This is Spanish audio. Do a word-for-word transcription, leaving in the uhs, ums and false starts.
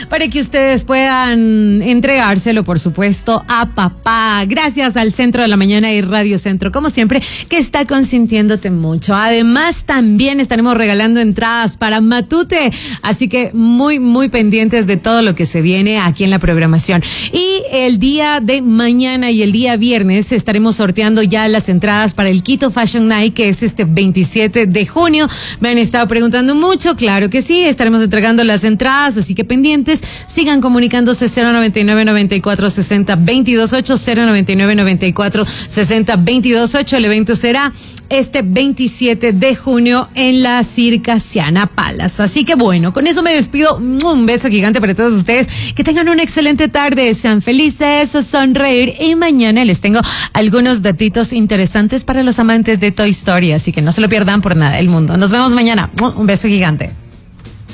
para que ustedes puedan entregárselo, por supuesto, a papá. Gracias al Centro de la Mañana y Radio Centro, como siempre, que está consintiéndote mucho. Además, también estaremos regalando entradas para Matute, así que muy, muy pendientes de todo lo que se viene aquí en la programación. Y el día de mañana y el día viernes estaremos sorteando ya las entradas para el Quito Fashion Night, que es este veintisiete de junio. Me han estado preguntando mucho, claro que sí, estaremos entregando las entradas, así que pendientes, sigan comunicándose cero noventa y nueve, noventa y cuatro, sesenta, veintidós ocho, cero noventa y nueve, noventa y cuatro, sesenta, veintidós ocho. El evento será este veintisiete de junio en la Circasiana Palace. Así que bueno, con eso me despido. Un beso gigante para todos ustedes. Que tengan una excelente tarde, sean felices, sonreír, y mañana les tengo algunos datitos interesantes para los amantes de Toy Story, así que no se lo pierdan por nada del mundo. Nos vemos mañana. Un beso gigante.